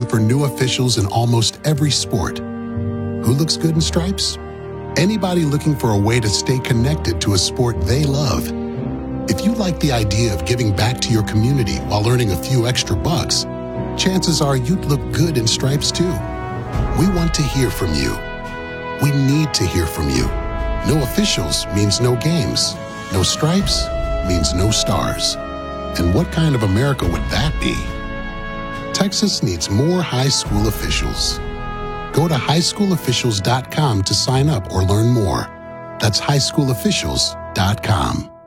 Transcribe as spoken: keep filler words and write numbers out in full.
for new officials in almost every sport. Who looks good in stripes? Anybody looking for a way to stay connected to a sport they love. If you like the idea of giving back to your community while earning a few extra bucks, chances are you'd look good in stripes too. We want to hear from you. We need to hear from you. No officials means no games. No stripes means no stars. And what kind of America would that be? Texas needs more high school officials. Go to high school officials dot com to sign up or learn more. That's high school officials dot com.